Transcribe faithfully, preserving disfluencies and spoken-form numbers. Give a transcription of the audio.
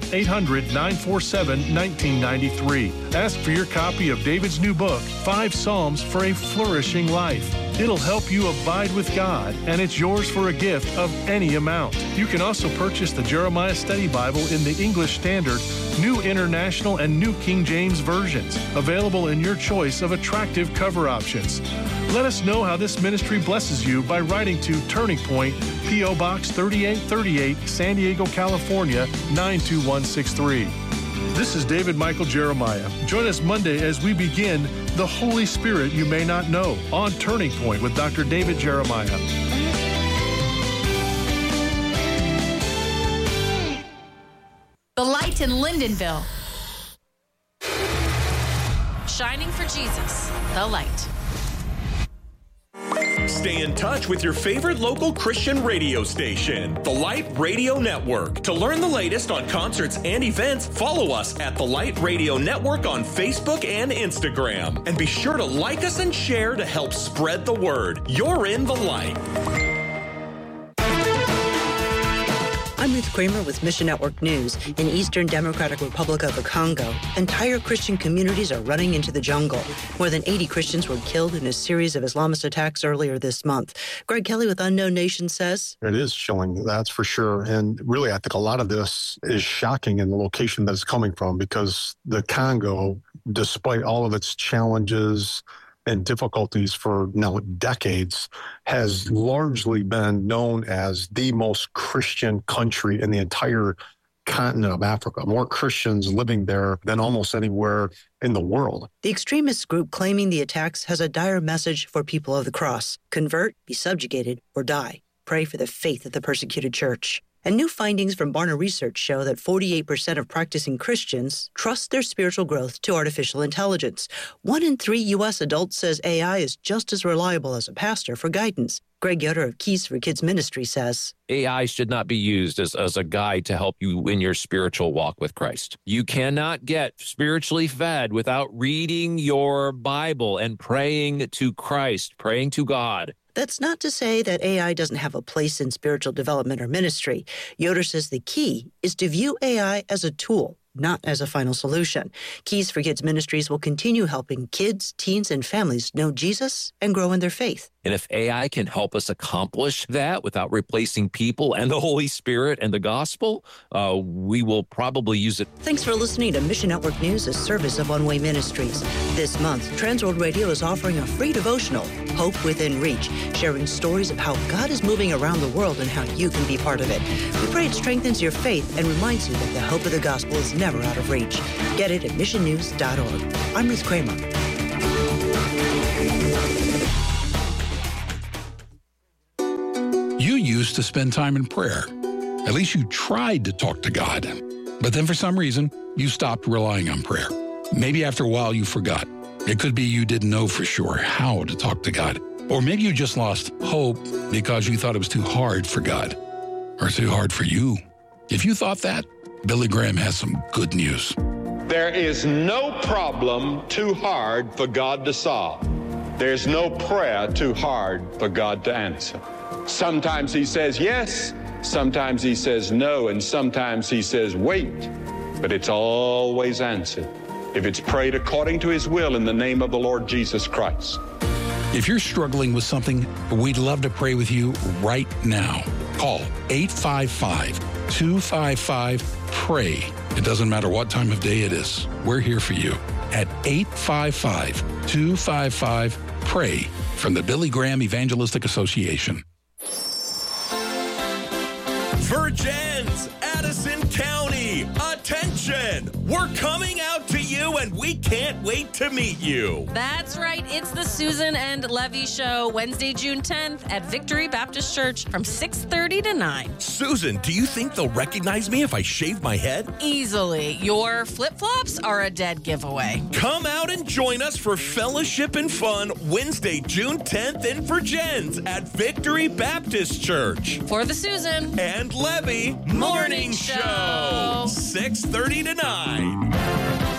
eight hundred, nine four seven, nineteen ninety-three. Ask for your copy of David's new book, Five Psalms for a Flourishing Life. It'll help you abide with God, and it's yours for a gift of any amount. You can also purchase the Jeremiah Study Bible in the English Standard, New International, and New King James versions, available in your choice of attractive cover options. Let us know how this ministry blesses you by writing to Turning Point, P O. Box thirty-eight thirty-eight, San Diego, California, nine two one six three. This is David Michael Jeremiah. Join us Monday as we begin The Holy Spirit You May Not Know on Turning Point with Doctor David Jeremiah. The Light in Lyndonville. Shining for Jesus, the light. Stay in touch with your favorite local Christian radio station, The Light Radio Network. To learn the latest on concerts and events, follow us at The Light Radio Network on Facebook and Instagram. And be sure to like us and share to help spread the word. You're in the light. I'm Ruth Kramer with Mission Network News. In Eastern Democratic Republic of the Congo, entire Christian communities are running into the jungle. More than eighty Christians were killed in a series of Islamist attacks earlier this month. Greg Kelly with Unknown Nation says, it is chilling, that's for sure. And really, I think a lot of this is shocking in the location that it's coming from, because the Congo, despite all of its challenges and difficulties for now decades, has largely been known as the most Christian country in the entire continent of Africa. More Christians living there than almost anywhere in the world. The extremist group claiming the attacks has a dire message for people of the cross: convert, be subjugated, or die. Pray for the faith of the persecuted church. And new findings from Barna Research show that forty-eight percent of practicing Christians trust their spiritual growth to artificial intelligence. One in three U S adults says A I is just as reliable as a pastor for guidance. Greg Yoder of Keys for Kids Ministry says, A I should not be used as, as a guide to help you in your spiritual walk with Christ. You cannot get spiritually fed without reading your Bible and praying to Christ, praying to God. That's not to say that A I doesn't have a place in spiritual development or ministry. Yoder says the key is to view A I as a tool, not as a final solution. Keys for Kids Ministries will continue helping kids, teens, and families know Jesus and grow in their faith. And if A I can help us accomplish that without replacing people and the Holy Spirit and the gospel, uh, we will probably use it. Thanks for listening to Mission Network News, a service of One Way Ministries. This month, Transworld Radio is offering a free devotional, Hope Within Reach, sharing stories of how God is moving around the world and how you can be part of it. We pray it strengthens your faith and reminds you that the hope of the gospel is never out of reach. Get it at mission news dot org. I'm Ruth Kramer. You used to spend time in prayer. At least you tried to talk to God. But then for some reason, you stopped relying on prayer. Maybe after a while you forgot. It could be you didn't know for sure how to talk to God. Or maybe you just lost hope because you thought it was too hard for God. Or too hard for you. If you thought that, Billy Graham has some good news. There is no problem too hard for God to solve. There's no prayer too hard for God to answer. Sometimes he says yes, sometimes he says no, and sometimes he says wait, but it's always answered if it's prayed according to his will in the name of the Lord Jesus Christ. If you're struggling with something, we'd love to pray with you right now. Call eight five five, two five five, PRAY. It doesn't matter what time of day it is. We're here for you at eight five five, two five five, PRAY from the Billy Graham Evangelistic Association. Virgins, Addison County, attention! We're coming out to you and we can't wait to meet you. That's right. It's the Susan and Levy Show, Wednesday, June tenth at Victory Baptist Church from six thirty to nine. Susan, do you think they'll recognize me if I shave my head? Easily. Your flip-flops are a dead giveaway. Come out and join us for fellowship and fun Wednesday, June tenth in Virgins at Victory Baptist Church. For the Susan and Levy Morning Show, six thirty to nine.